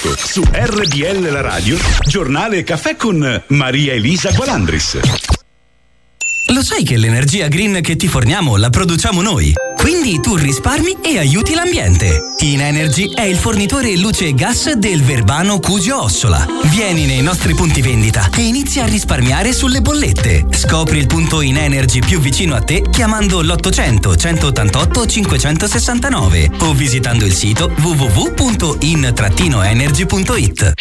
gioco su RDL La Radio, Giornale e Caffè con Maria Elisa Gualandris. Lo sai che l'energia green che ti forniamo la produciamo noi? Quindi tu risparmi e aiuti l'ambiente. Inenergy è il fornitore luce e gas del Verbano Cusio Ossola. Vieni nei nostri punti vendita e inizia a risparmiare sulle bollette. Scopri il punto Inenergy più vicino a te chiamando l'800 188 569 o visitando il sito www.in-energy.it.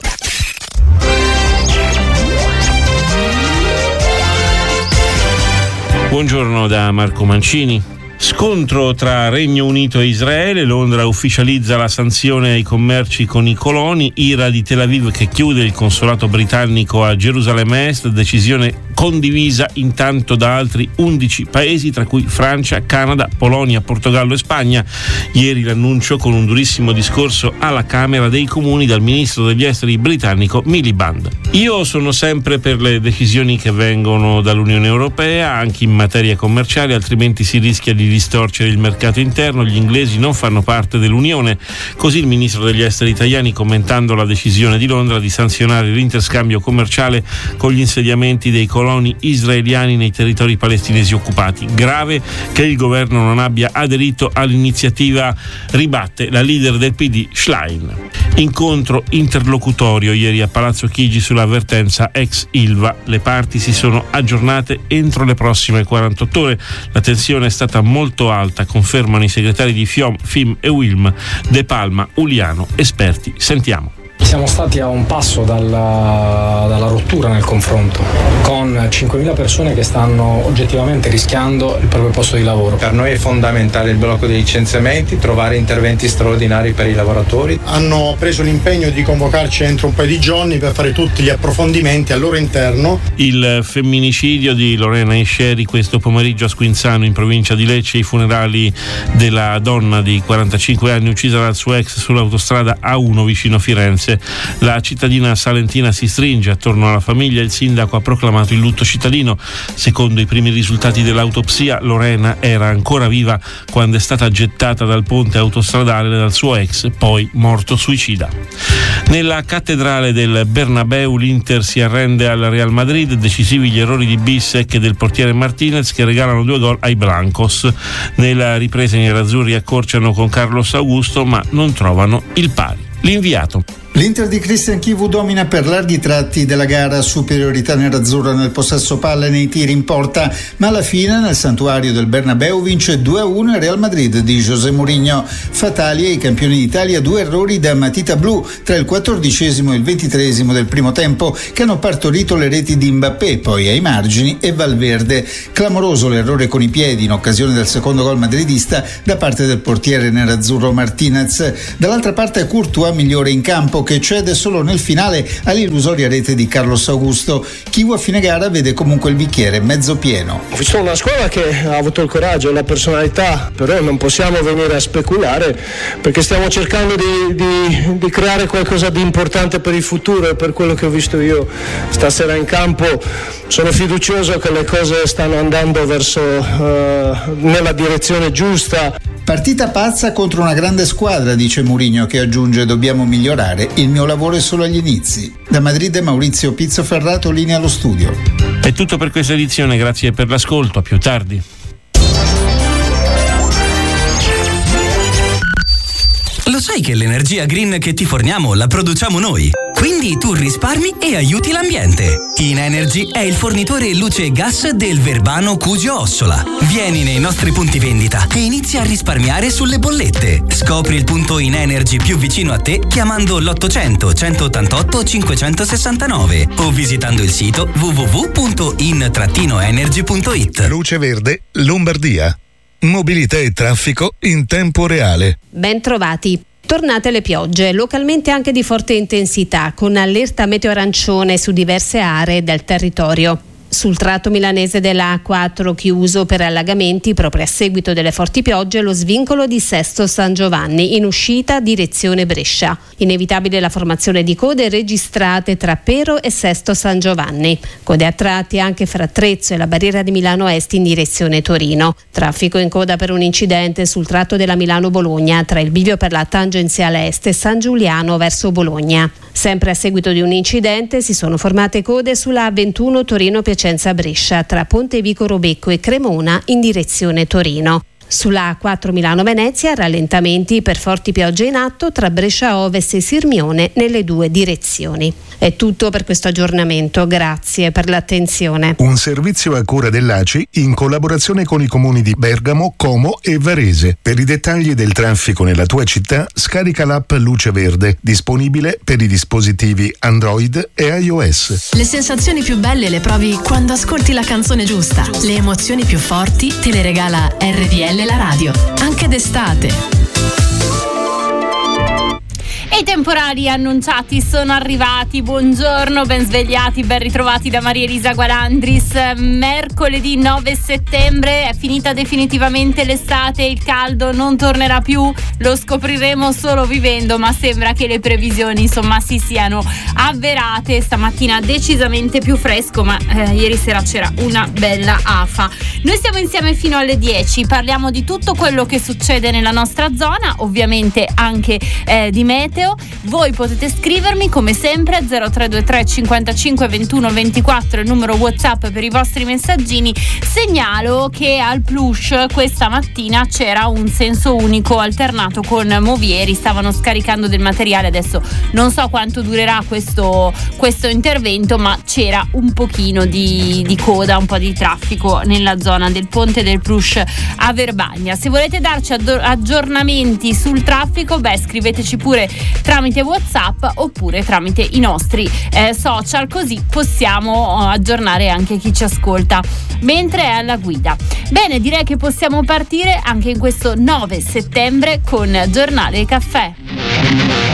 Buongiorno da Marco Mancini. Scontro tra Regno Unito e Israele, Londra ufficializza la sanzione ai commerci con i coloni, ira di Tel Aviv che chiude il consolato britannico a Gerusalemme Est, decisione condivisa intanto da altri 11 paesi tra cui Francia, Canada, Polonia, Portogallo e Spagna. Ieri l'annuncio con un durissimo discorso alla Camera dei Comuni dal ministro degli esteri britannico Miliband. Io sono sempre per le decisioni che vengono dall'Unione Europea, anche in materia commerciale, altrimenti si rischia di distorcere il mercato interno. Gli inglesi non fanno parte dell'Unione. Così il ministro degli esteri italiani, commentando la decisione di Londra di sanzionare l'interscambio commerciale con gli insediamenti dei coloni israeliani nei territori palestinesi occupati. Grave che il governo non abbia aderito all'iniziativa, ribatte la leader del PD Schlein. Incontro interlocutorio ieri a Palazzo Chigi sull'avvertenza ex Ilva. Le parti si sono aggiornate entro le prossime 48 ore. La tensione è stata molto alta, confermano i segretari di FIOM, FIM e UILM, De Palma, Uliano, esperti. Sentiamo. Siamo stati a un passo dalla rottura nel confronto, con 5.000 persone che stanno oggettivamente rischiando il proprio posto di lavoro. Per noi è fondamentale il blocco dei licenziamenti, trovare interventi straordinari per i lavoratori. Hanno preso l'impegno di convocarci entro un paio di giorni per fare tutti gli approfondimenti al loro interno. Il femminicidio di Lorena Esceri questo pomeriggio a Squinzano, in provincia di Lecce, i funerali della donna di 45 anni uccisa dal suo ex sull'autostrada A1 vicino Firenze. La cittadina salentina si stringe attorno alla famiglia. Il sindaco ha proclamato il lutto cittadino. Secondo i primi risultati dell'autopsia, Lorena era ancora viva quando è stata gettata dal ponte autostradale dal suo ex, poi morto suicida. Nella cattedrale del Bernabeu l'Inter si arrende al Real Madrid, decisivi gli errori di Bissek e del portiere Martinez che regalano 2 gol ai Blancos. Nella ripresa i nerazzurri accorciano con Carlos Augusto ma non trovano il pari. L'inviato. L'Inter di Christian Chivu domina per larghi tratti della gara, superiorità nerazzurra nel possesso palla e nei tiri in porta, ma alla fine nel santuario del Bernabeu vince 2-1 il Real Madrid di José Mourinho. Fatali ai campioni d'Italia 2 errori da matita blu tra il 14° e il 23° del primo tempo che hanno partorito le reti di Mbappé, poi ai margini e Valverde. Clamoroso l'errore con i piedi in occasione del secondo gol madridista da parte del portiere nerazzurro Martinez. Dall'altra parte Courtois migliore in campo, che cede solo nel finale all'illusoria rete di Carlos Augusto. Chivu a fine gara vede comunque il bicchiere mezzo pieno. Ho visto una squadra che ha avuto il coraggio e la personalità, però non possiamo venire a speculare perché stiamo cercando di creare qualcosa di importante per il futuro, e per quello che ho visto io stasera in campo sono fiducioso che le cose stanno andando verso nella direzione giusta. Partita pazza contro una grande squadra, dice Mourinho, che aggiunge: dobbiamo migliorare, il mio lavoro è solo agli inizi. Da Madrid Maurizio Pizzoferrato, linea allo studio. È tutto per questa edizione, grazie per l'ascolto, a più tardi. Lo sai che l'energia green che ti forniamo la produciamo noi? Quindi tu risparmi e aiuti l'ambiente. Inenergy è il fornitore luce e gas del Verbano Cusio Ossola. Vieni nei nostri punti vendita e inizia a risparmiare sulle bollette. Scopri il punto Inenergy più vicino a te chiamando l'800 188 569 o visitando il sito www.in-energy.it. Luce Verde Lombardia. Mobilità e traffico in tempo reale. Ben trovati. Tornate le piogge, localmente anche di forte intensità, con allerta meteo arancione su diverse aree del territorio. Sul tratto milanese della A4 chiuso per allagamenti proprio a seguito delle forti piogge lo svincolo di Sesto San Giovanni in uscita direzione Brescia. Inevitabile la formazione di code registrate tra Pero e Sesto San Giovanni. Code a tratti anche fra Trezzo e la barriera di Milano Est in direzione Torino. Traffico in coda per un incidente sul tratto della Milano-Bologna tra il bivio per la tangenziale est e San Giuliano verso Bologna. Sempre a seguito di un incidente si sono formate code sulla A21 Torino-Piacenza-Brescia tra Pontevico Robecco e Cremona in direzione Torino. Sulla A4 Milano-Venezia rallentamenti per forti piogge in atto tra Brescia Ovest e Sirmione nelle due direzioni. È tutto per questo aggiornamento, grazie per l'attenzione. Un servizio a cura dell'ACI in collaborazione con i comuni di Bergamo, Como e Varese. Per i dettagli del traffico nella tua città scarica l'app Luce Verde, disponibile per i dispositivi Android e iOS. Le sensazioni più belle le provi quando ascolti la canzone giusta. Le emozioni più forti te le regala RDL la radio, anche d'estate. E i temporali annunciati sono arrivati. Buongiorno, ben svegliati, ben ritrovati da Maria Elisa Gualandris. Mercoledì 9 settembre è finita definitivamente l'estate, il caldo non tornerà più, lo scopriremo solo vivendo, ma sembra che le previsioni insomma si siano avverate. Stamattina decisamente più fresco, ma ieri sera c'era una bella afa. Noi siamo insieme fino alle 10, parliamo di tutto quello che succede nella nostra zona, ovviamente anche di meteo. Voi potete scrivermi come sempre 0323 55 21 24, il numero WhatsApp per i vostri messaggini. Segnalo che al Plush questa mattina c'era un senso unico alternato con Movieri, stavano scaricando del materiale, adesso non so quanto durerà questo intervento, ma c'era un pochino di coda, un po' di traffico nella zona del ponte del Plush a Verbagna. Se volete darci aggiornamenti sul traffico, scriveteci pure tramite WhatsApp oppure tramite i nostri social, così possiamo aggiornare anche chi ci ascolta mentre è alla guida. Bene, direi che possiamo partire anche in questo 9 settembre con Giornale Caffè.